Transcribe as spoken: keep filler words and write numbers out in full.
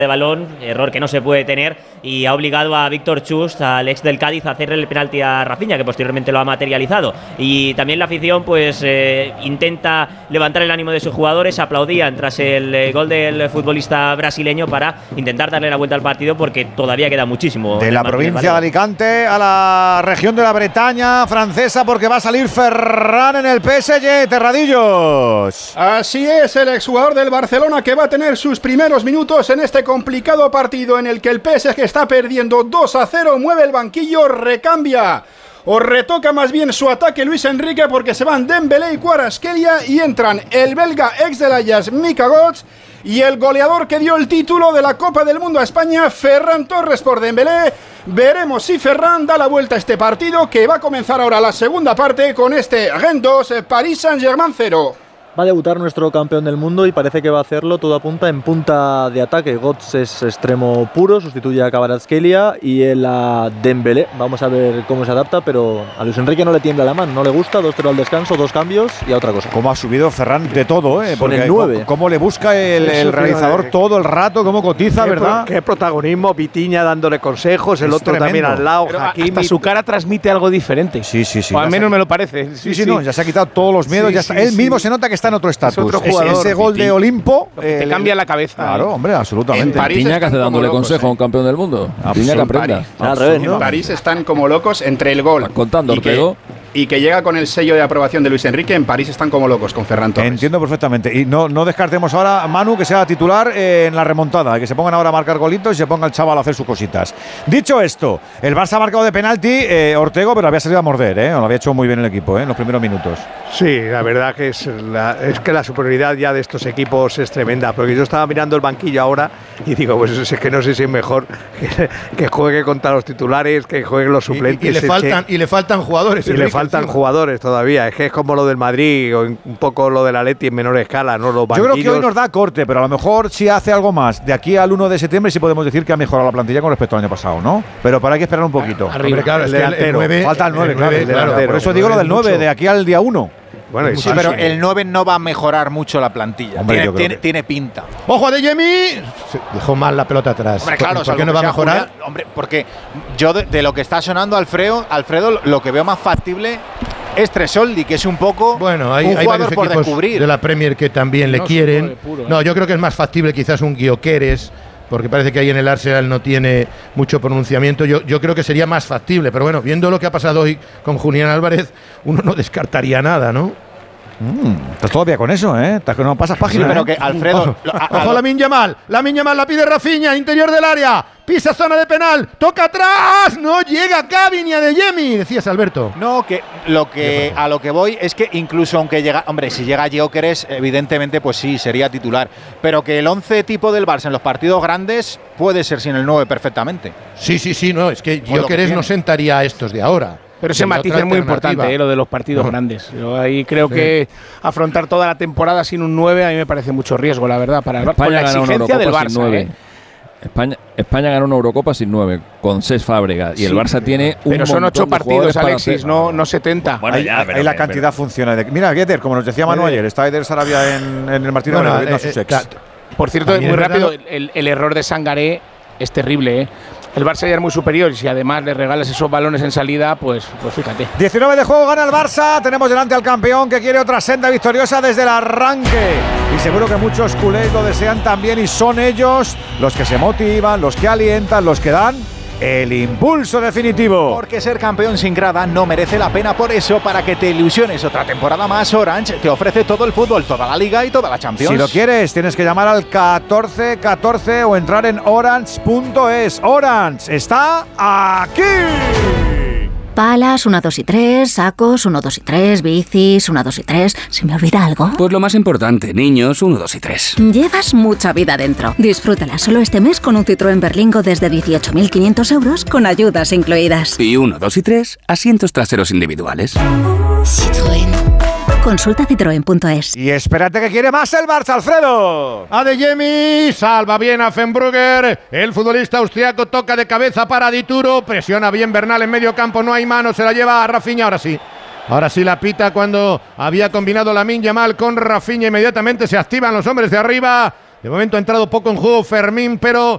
de balón, error que no se puede tener, y ha obligado a Víctor Chust, al ex del Cádiz, a hacerle el penalti a Rafinha, que posteriormente lo ha materializado. Y también la afición pues eh, intenta levantar el ánimo de sus jugadores, aplaudían tras el eh, gol del futbolista brasileño para intentar darle la vuelta al partido, porque todavía queda muchísimo. De la provincia de Alicante a la región de la Bretaña francesa, porque va a salir Ferran en el P S G, Terradillos. Así es, el exjugador del Barcelona que va a tener sus primeros minutos en este complicado partido en el que el P S G está perdiendo dos a cero, mueve el banquillo, recambia o retoca más bien su ataque Luis Enrique, porque se van Dembélé y Kvaratskhelia y entran el belga ex del Ajax Mika Götze y el goleador que dio el título de la Copa del Mundo a España, Ferran Torres por Dembélé. Veremos si Ferran da la vuelta a este partido, que va a comenzar ahora la segunda parte con este Rennes dos, Paris Saint-Germain cero. Va a debutar nuestro campeón del mundo y parece que va a hacerlo, todo apunta, en punta de ataque. Götze es extremo puro, sustituye a Kvaratskhelia y él a Dembélé. Vamos a ver cómo se adapta, pero a Luis Enrique no le tiembla la mano, no le gusta. dos cero al descanso, dos cambios y a otra cosa. Cómo ha subido Ferran de todo, ¿eh? Porque el nueve. Cómo le busca el, el realizador todo el rato, cómo cotiza, qué ¿verdad? Pro, qué protagonismo, Vitinha dándole consejos, el es otro tremendo. También al lado, Pero Hakimi. hasta su cara transmite algo diferente. Sí, sí, sí. O al menos me lo parece. Sí, sí, sí, no, ya se ha quitado todos los miedos, sí, ya está. sí, Él sí. mismo se nota que está en otro estatus. Jugador, ese gol de Olimpo te eh, cambia la cabeza. Claro, ¿eh? hombre, absolutamente. Piña que hace dándole locos, consejo ¿eh? a un campeón del mundo. Piña que aprenda. Al revés, En ¿no? París están como locos entre el gol Contando, y, que, Ortego. y que llega con el sello de aprobación de Luis Enrique. En París están como locos con Ferran Torres. Entiendo perfectamente. Y no, no descartemos ahora a Manu que sea titular eh, en la remontada, que se pongan ahora a marcar golitos y se ponga el chaval a hacer sus cositas. Dicho esto, el Barça ha marcado de penalti, eh, Ortego, pero había salido a morder, ¿eh? Lo había hecho muy bien el equipo, ¿eh? En los primeros minutos. Sí, la verdad que es, la, es que la superioridad ya de estos equipos es tremenda, porque yo estaba mirando el banquillo ahora y digo, pues es que no sé si es mejor que, que juegue contra los titulares, que jueguen los suplentes. Y, y, le, faltan, y le faltan jugadores. Y Enrique, le faltan encima. jugadores todavía, es que es como lo del Madrid o un poco lo del Atleti en menor escala, ¿no? Los Yo creo que hoy nos da corte, pero a lo mejor si hace algo más de aquí al uno de septiembre sí podemos decir que ha mejorado la plantilla con respecto al año pasado, ¿no? Pero para hay que esperar un poquito. Hombre, claro, el es que el, el nueve, falta el nueve, el claro, nueve, el claro, delantero. Por eso digo lo del nueve, de aquí al día uno. Bueno, Sí, sí, pero sí. el nueve no va a mejorar mucho la plantilla. Hombre, tiene, yo creo tiene, que- tiene pinta. ¡Ojo a Adeyemi! Dejó mal la pelota atrás. Hombre, claro, ¿Por salvo qué no que va a sea mejorar? Julián, hombre, porque yo de, de lo que está sonando Alfredo, Alfredo, lo que veo más factible es Tresoldi, que es un poco Bueno, hay, un hay jugador varios por equipos descubrir. de la Premier que también le No, quieren. es un nueve puro, ¿eh? No, yo creo que es más factible quizás un Gyökeres, porque parece que ahí en el Arsenal no tiene mucho pronunciamiento. Yo, yo creo que sería más factible, pero bueno, viendo lo que ha pasado hoy con Julián Álvarez, uno no descartaría nada, ¿no? Mm, estás todavía con eso, ¿eh? Estás que no pasas página. Sí, pero ¿eh? que Alfredo. Ojo, lo- a- a ojo lo- la Minyamal, la Minyamal la pide Rafinha, interior del área, pisa zona de penal, toca atrás, no llega Cavani ni Adeyemi, decías Alberto. No, que lo que a lo que voy es que incluso aunque llega, hombre, si llega Gyökeres, evidentemente pues sí, sería titular, pero que el once tipo del Barça en los partidos grandes puede ser sin el nueve perfectamente. Sí, sí, sí, no, es que Con lo que Gyökeres no tiene. sentaría a estos de ahora. Pero ese Sería matiz otra es muy alternativa. importante, eh, lo de los partidos No. grandes. Yo ahí creo Sí. que afrontar toda la temporada sin un nueve a mí me parece mucho riesgo, la verdad, para el Barça. Con España la gana una exigencia del Eurocopa sin Barça. nueve. ¿eh? España, España ganó una Eurocopa sin nueve, con Cesc Fábregas. Y el Sí, Barça tiene un Pero son montón ocho de partidos, jugadores para Alexis, hacer- no, no setenta. Bueno, ahí, ya, ahí pero- la pero- cantidad funciona. De- Mira, Getter, como nos decía Manu Puede- ayer, está Eder Sarabia en, en el Martín de Bueno, Valero, eh, no, sus eh, ex. claro. Por cierto, También muy es rápido, verdad- el, el error de Sangaré es terrible, ¿eh? El Barça ya es muy superior y si además le regalas esos balones en salida, pues, pues fíjate. diecinueve de juego, gana el Barça. Tenemos delante al campeón que quiere otra senda victoriosa desde el arranque. Y seguro que muchos culés lo desean también y son ellos los que se motivan, los que alientan, los que dan el impulso definitivo. Porque ser campeón sin grada no merece la pena. Por eso, para que te ilusiones otra temporada más, Orange te ofrece todo el fútbol, toda la Liga y toda la Champions. Si lo quieres, tienes que llamar al catorce catorce o entrar en orange punto es. Orange está aquí. Palas, uno, dos y tres, sacos, uno, dos y tres, bicis, uno, dos y tres. ¿Se me olvida algo? Pues lo más importante, niños, uno, dos y tres. Llevas mucha vida dentro. Disfrútala solo este mes con un Citroën Berlingo desde dieciocho mil quinientos euros con ayudas incluidas. Y uno, dos y tres, asientos traseros individuales. Citroën. Consulta citroen punto es. Y espérate que quiere más el Barça, Alfredo. Adeyemi salva bien a Fenbrugger. El futbolista austriaco toca de cabeza para Dituro. Presiona bien Bernal en medio campo. No hay mano. Se la lleva a Rafinha. Ahora sí. Ahora sí la pita cuando había combinado Lamine Yamal con Rafinha. Inmediatamente se activan los hombres de arriba. De momento ha entrado poco en juego Fermín, pero